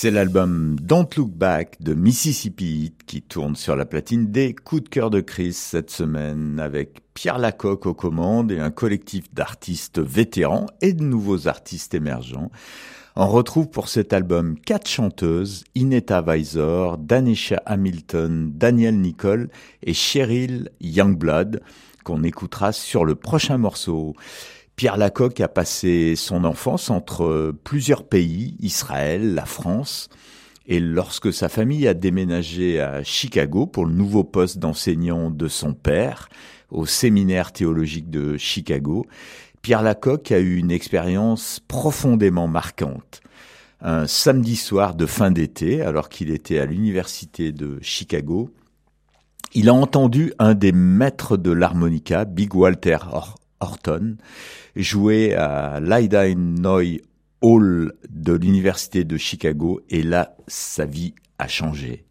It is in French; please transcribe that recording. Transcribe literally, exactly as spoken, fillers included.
C'est l'album Don't Look Back de Mississippi Heat qui tourne sur la platine des coups de cœur de Chris cette semaine, avec Pierre Lacocque aux commandes et un collectif d'artistes vétérans et de nouveaux artistes émergents. On retrouve pour cet album quatre chanteuses, Inetta Weiser, Danesha Hamilton, Danielle Nicole et Cheryl Youngblood, qu'on écoutera sur le prochain morceau. Pierre Lacocque a passé son enfance entre plusieurs pays, Israël, la France, et lorsque sa famille a déménagé à Chicago pour le nouveau poste d'enseignant de son père au séminaire théologique de Chicago, Pierre Lacocque a eu une expérience profondément marquante. Un samedi soir de fin d'été, alors qu'il était à l'université de Chicago, il a entendu un des maîtres de l'harmonica, Big Walter Horton, jouer à l'Illinois Hall de l'université de Chicago, et là, sa vie a changé.